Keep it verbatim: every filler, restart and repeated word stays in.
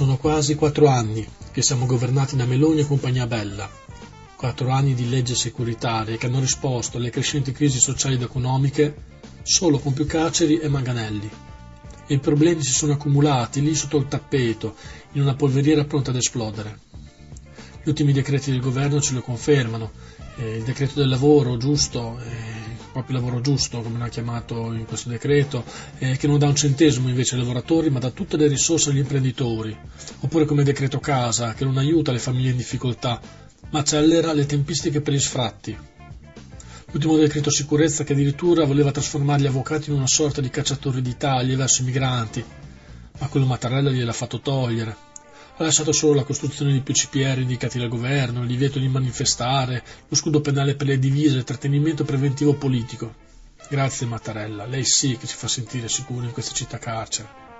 Sono quasi quattro anni che siamo governati da Meloni e compagnia bella. Quattro anni di leggi securitarie che hanno risposto alle crescenti crisi sociali ed economiche solo con più carceri e manganelli. E i problemi si sono accumulati lì sotto il tappeto, in una polveriera pronta ad esplodere. Gli ultimi decreti del governo ce lo confermano. Eh, il decreto del lavoro giusto, eh, proprio lavoro giusto come l'ha chiamato in questo decreto, eh, che non dà un centesimo invece ai lavoratori ma dà tutte le risorse agli imprenditori, oppure come il decreto casa, che non aiuta le famiglie in difficoltà ma accelera le tempistiche per gli sfratti. L'ultimo decreto sicurezza che addirittura voleva trasformare gli avvocati in una sorta di cacciatori di taglie verso i migranti, ma quello Mattarella gliel'ha fatto togliere. Ha lasciato solo la costruzione di più C P R indicati dal governo, il divieto di manifestare, lo scudo penale per le divise, il trattenimento preventivo politico. Grazie Mattarella, lei sì che ci fa sentire sicuri in questa città carcere.